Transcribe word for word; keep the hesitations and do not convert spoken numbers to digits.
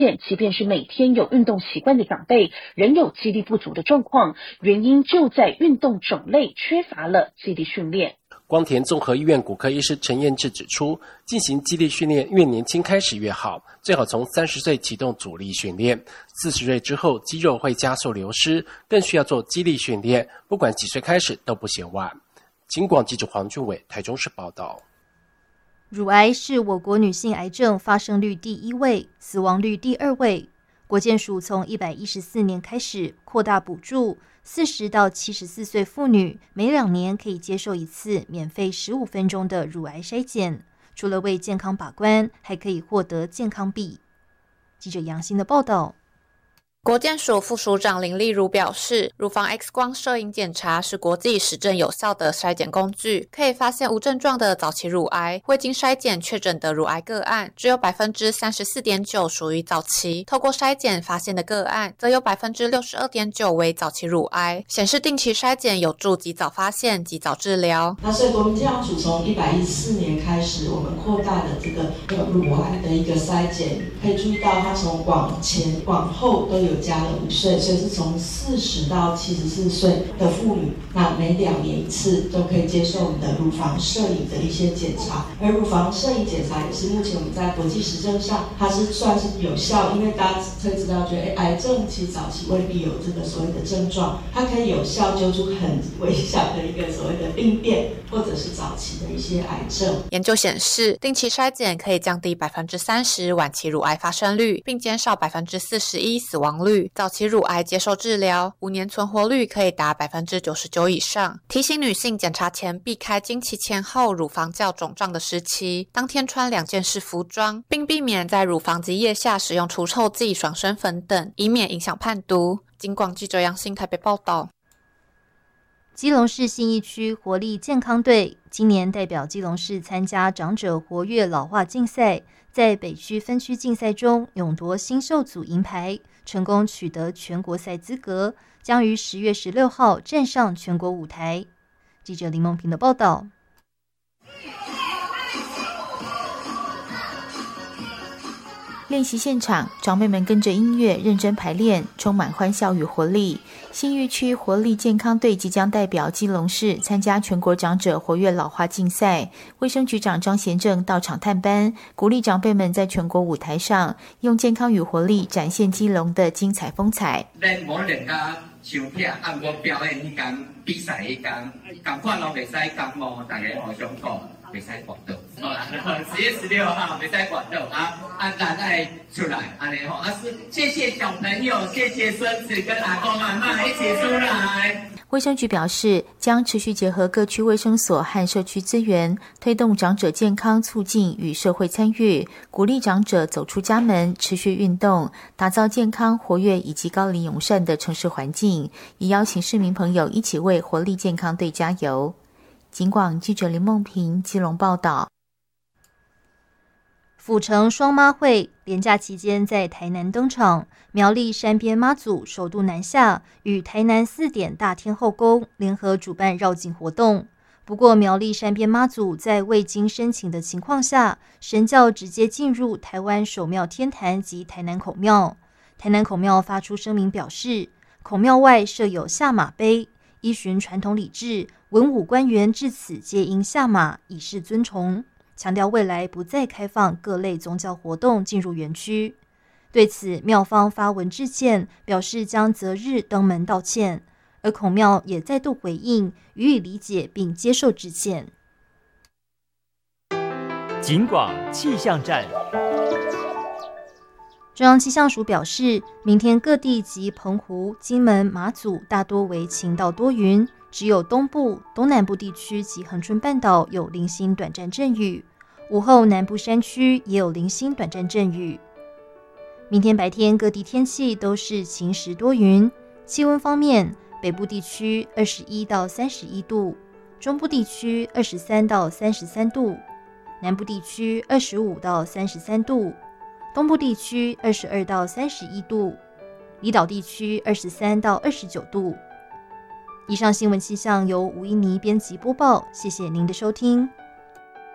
现，即便是每天有运动习惯的长辈，仍有肌力不足的状况，原因就在运动种类缺乏了肌力训练。 光田综合医院骨科医师陈彦志指出，进行肌力训练越年轻开始越好，最好从三十岁启动阻力训练，四十岁之后肌肉会加速流失，更需要做肌力训练，不管几岁开始都不嫌晚。警广记者黄俊伟台中市报道。 乳癌是我国女性癌症发生率第一位，死亡率第二位。国健署从一百一十四年开始扩大补助，四十到七十四岁妇女每两年可以接受一次免费十五分钟的乳癌筛检，除了为健康把关，还可以获得健康币。记者杨欣的报道。 国健署副署长林丽如表示，乳房 X 光摄影检查是国际实证有效的筛检工具，可以发现无症状的早期乳癌。未经筛检确诊的乳癌个案，只有 百分之三十四点九 属于早期，透过筛检发现的个案，则有 百分之六十二点九 为早期乳癌，显示定期筛检有助及早发现、及早治疗。 那所以国民健康署从一百一十四年开始，我们扩大了这个乳癌的一个筛检，可以注意到它从往前往后都有有加了五岁，所以是从四十到七十四岁的妇女，那每两年一次都可以接受我们的乳房摄影的一些检查。而乳房摄影检查也是目前我们在国际实证上，它是算是有效，因为大家会知道，觉得癌症其实早期未必有这个所谓的症状，它可以有效揪出很微小的一个所谓的病变，或者是早期的一些癌症。 研究显示，定期筛检可以降低百分之三十晚期乳癌发生率，并减少百分之四十一死亡率。早期乳癌接受治疗，五年存活率可以达百分之九十九以上。提醒女性检查前避开经期前后乳房较肿胀的时期，当天穿两件式服装，并避免在乳房及腋下使用除臭剂、爽身粉等，以免影响判读。警广记者杨欣台北报道。 基隆市信义区活力健康队今年代表基隆市参加长者活跃老化竞赛，在北区分区竞赛中勇夺新秀组银牌，成功取得全国赛资格，将于十月十六号站上全国舞台。记者林梦平的报道。 练习现场，长辈们跟着音乐认真排练，充满欢笑与活力。信义区活力健康队即将代表基隆市参加全国长者活跃老化竞赛。卫生局长张贤政到场探班，鼓励长辈们在全国舞台上用健康与活力展现基隆的精彩风采。 咱无两家相片，按我表演迄天比赛迄天，同款咯，袂使感冒，大家互相顾。袂使管到，好啦，十月十六号袂使管到啊！啊，咱爱出来，安尼吼，啊是谢谢小朋友，谢谢孙子跟阿公阿嬷一起出来。 卫生局表示，将持续结合各区卫生所和社区资源，推动长者健康促进与社会参与，鼓励长者走出家门，持续运动，打造健康、活跃以及高龄友善的城市环境，也邀请市民朋友一起为活力健康队加油。警广记者林梦平基隆报道。 府城双妈会连假期间在台南登场，苗栗山边妈祖首度南下，与台南四点大天后宫联合主办绕境活动。不过苗栗山边妈祖在未经申请的情况下，神教直接进入台湾首庙天坛及台南孔庙。台南孔庙发出声明表示，孔庙外设有下马碑，依循传统礼制，文武官员至此皆应下马以示尊崇，强调未来不再开放各类宗教活动进入园区。对此，庙方发文致歉，表示将择日登门道歉，而孔庙也再度回应，予以理解并接受致歉。 警广气象站。 中央气象署表示，明天各地及澎湖、金门、马祖大多为晴到多云，只有东部、东南部地区及恒春半岛有零星短暂阵雨，午后南部山区也有零星短暂阵雨。明天白天各地天气都是晴时多云，气温方面，北部地区二十一到三十一度，中部地区二十三到三十三度，南部地区二十五到三十三度，东部地区二十二到三十一度，离岛地区二十三到二十九度。以上新闻气象由吴依妮编辑播报，谢谢您的收听。